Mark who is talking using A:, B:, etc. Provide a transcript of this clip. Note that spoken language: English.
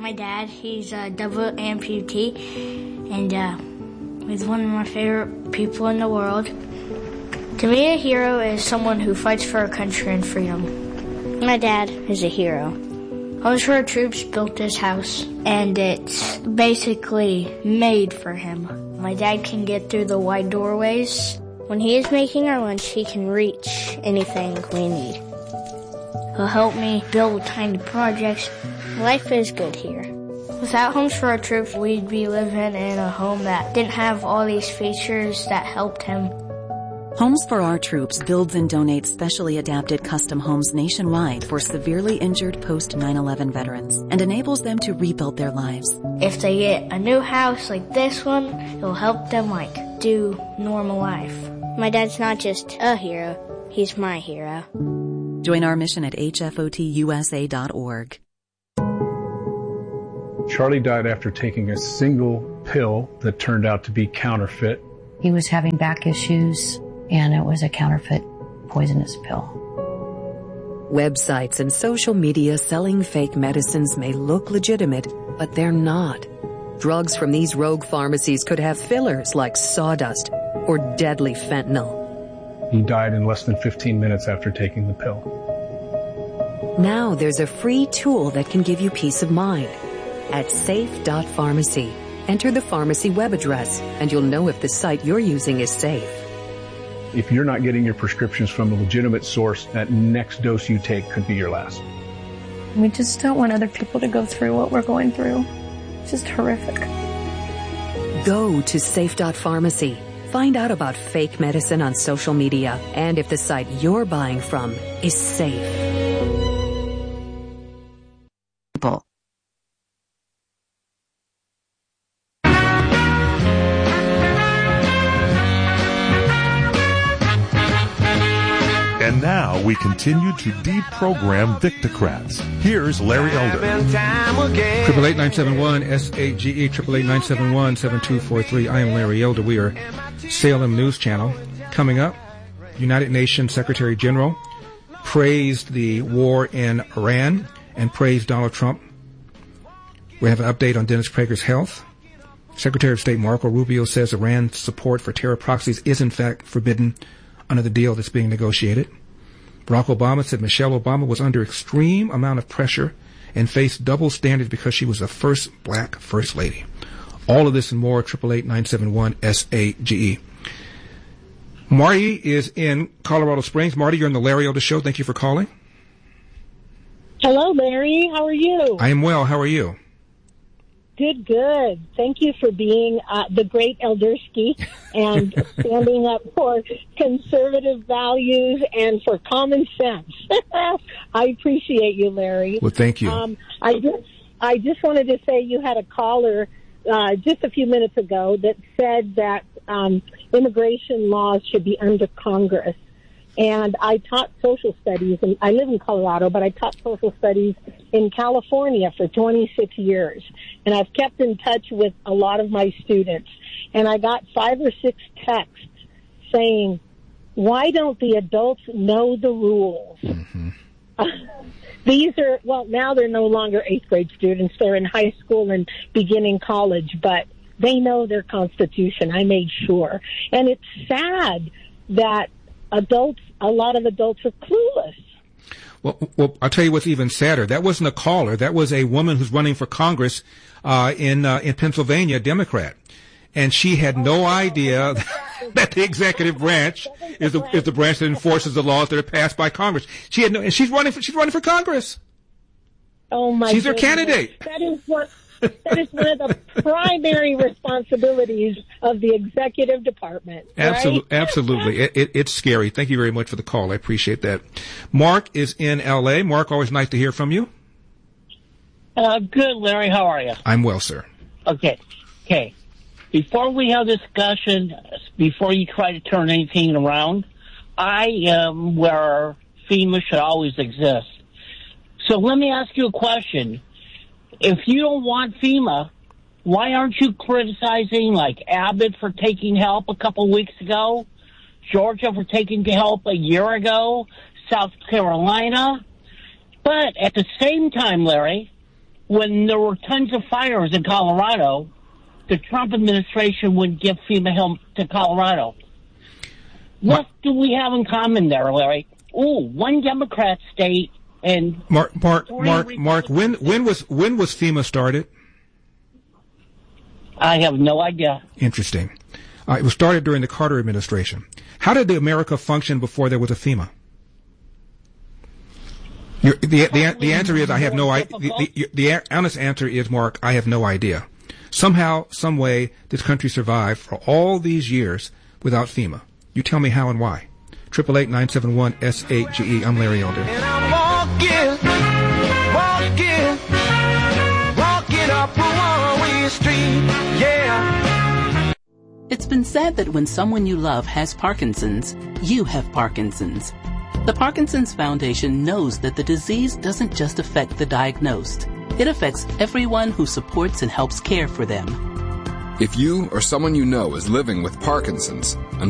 A: My dad, he's a double amputee, and he's one of my favorite people in the world. To me, a hero is someone who fights for our country and freedom. My dad is a hero. Homes for Our Troops built this house, and it's basically made for him. My dad can get through the wide doorways. When he is making our lunch, he can reach anything we need. He'll help me build tiny projects. Life is good here. Without Homes for Our Troops, we'd be living in a home that didn't have all these features that helped him.
B: Homes for Our Troops builds and donates specially adapted custom homes nationwide for severely injured post-9/11 veterans and enables them to rebuild their lives.
A: If they get a new house like this one, it'll help them do normal life. My dad's not just a hero, he's my hero.
B: Join our mission at hfotusa.org.
C: Charlie died after taking a single pill that turned out to be counterfeit.
D: He was having back issues, and it was a counterfeit poisonous pill.
E: Websites and social media selling fake medicines may look legitimate, but they're not. Drugs from these rogue pharmacies could have fillers like sawdust or deadly fentanyl.
C: He died in less than 15 minutes after taking the pill.
E: Now there's a free tool that can give you peace of mind. At safe.pharmacy, enter the pharmacy web address, and you'll know if the site you're using is safe.
C: If you're not getting your prescriptions from a legitimate source, that next dose you take could be your last.
F: We just don't want other people to go through what we're going through. It's just horrific.
E: Go to safe.pharmacy. Find out about fake medicine on social media and if the site you're buying from is safe.
G: And now we continue to deprogram Victocrats. Here's Larry Elder.
H: 888-971-SAGE, 888-971-7243. I am Larry Elder. We are Salem News Channel. Coming up, United Nations Secretary General praised the war in Iran and praised Donald Trump. We have an update on Dennis Prager's health. Secretary of State Marco Rubio says Iran's support for terror proxies is in fact forbidden under the deal that's being negotiated. Barack Obama said Michelle Obama was under extreme amount of pressure and faced double standards because she was the first black first lady. All of this and more, 888-971-SAGE. Marty is in Colorado Springs. Marty, you're on the Larry Elder Show. Thank you for calling.
I: Hello, Larry. How are you?
H: I am well. How are you?
I: Good, good. Thank you for being the great Eldersky and standing up for conservative values and for common sense. I appreciate you, Larry.
H: Well, thank you.
I: I just wanted to say you had a caller just a few minutes ago that said that immigration laws should be under Congress. And I taught social studies, and I live in Colorado, but I taught social studies in California for 26 years. And I've kept in touch with a lot of my students. And I got 5 or 6 texts saying, why don't the adults know the rules? Mm-hmm. These are, well, now they're no longer 8th grade students. They're in high school and beginning college, but they know their Constitution. I made sure. And it's sad that a lot of adults are clueless.
H: Well, I'll tell you what's even sadder. That wasn't a caller. That was a woman who's running for Congress in Pennsylvania, Democrat. And she had no idea that the executive branch is the branch that enforces the laws that are passed by Congress. She had no, and she's running for Congress.
I: Oh my!
H: She's their candidate.
I: That is one of the primary responsibilities of the executive department.
H: Absolutely,
I: right?
H: Absolutely. It's scary. Thank you very much for the call. I appreciate that. Mark is in L.A. Mark, always nice to hear from you.
J: Good, Larry. How are you?
H: I'm well, sir.
J: Okay. Before we have discussion, before you try to turn anything around, I am where FEMA should always exist. So let me ask you a question. If you don't want FEMA, why aren't you criticizing like Abbott for taking help a couple weeks ago, Georgia for taking help a year ago, South Carolina? But at the same time, Larry, when there were tons of fires in Colorado, the Trump administration would give FEMA help to Colorado. What do we have in common there, Larry? One Democrat state and
H: Mark. When was FEMA started?
J: I have no idea.
H: Interesting. It was started during the Carter administration. How did America function before there was a FEMA? The answer is I have no idea. The honest answer is, Mark, I have no idea. Somehow, some way, this country survived for all these years without FEMA. You tell me how and why. 888-971-SHGE. I'm Larry Elder.
K: And I'm walking up a one-way street, yeah.
L: It's been said that when someone you love has Parkinson's, you have Parkinson's. The Parkinson's Foundation knows that the disease doesn't just affect the diagnosed. It affects everyone who supports and helps care for them.
M: If you or someone you know is living with Parkinson's,